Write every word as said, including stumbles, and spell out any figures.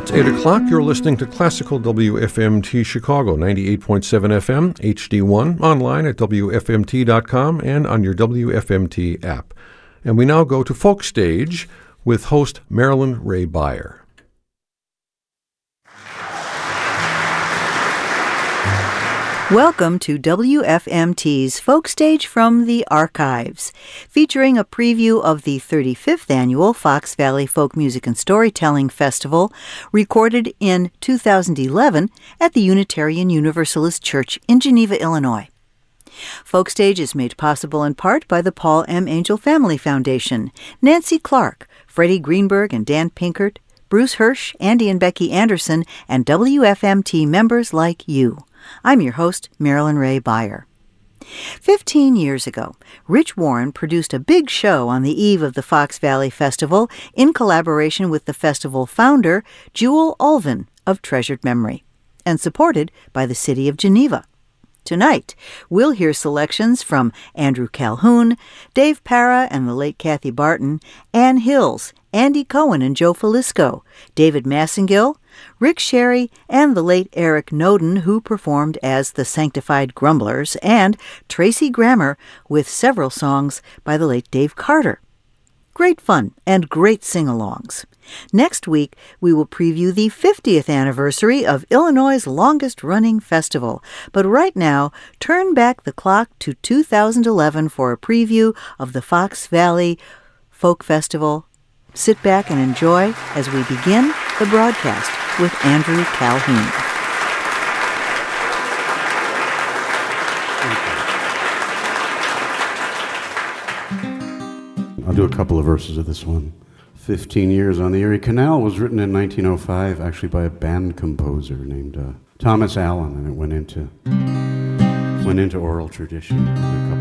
It's eight o'clock. You're listening to Classical W F M T Chicago, ninety-eight point seven F M, H D one, online at W F M T dot com and on your W F M T app. And we now go to Folk Stage with host Marilyn Ray Beyer. Welcome to W F M T's Folk Stage from the Archives, featuring a preview of the thirty-fifth Annual Fox Valley Folk Music and Storytelling Festival, recorded in two thousand eleven at the Unitarian Universalist Church in Geneva, Illinois. Folk Stage is made possible in part by the Paul M. Angel Family Foundation, Nancy Clark, Freddie Greenberg and Dan Pinkert, Bruce Hirsch, Andy and Becky Anderson, and W F M T members like you. I'm your host, Marilyn Ray Beyer. Fifteen years ago, Rich Warren produced a big show on the eve of the Fox Valley Festival in collaboration with the festival founder, Jewel Ulvin of Treasured Memory, and supported by the city of Geneva. Tonight, we'll hear selections from Andrew Calhoun, Dave Para and the late Kathy Barton, Ann Hills, Andy Cohen and Joe Falisco, David Massengill, Rick Sherry, and the late Eric Noden, who performed as the Sanctified Grumblers, and Tracy Grammer with several songs by the late Dave Carter. Great fun and great sing-alongs. Next week, we will preview the fiftieth anniversary of Illinois' longest-running festival. But right now, turn back the clock to two thousand eleven for a preview of the Fox Valley Folk Festival. Sit back and enjoy as we begin the broadcast with Andrew Calhoun. I'll do a couple of verses of this one. Fifteen Years on the Erie Canal was written in nineteen oh five, actually by a band composer named uh, Thomas Allen, and it went into went into oral tradition.